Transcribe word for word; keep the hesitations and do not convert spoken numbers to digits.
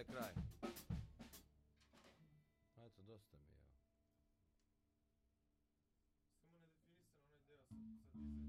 kraj. Eto, dosta mi je, evo. Samo nedefinisan onaj deo sa, sa dizajnom.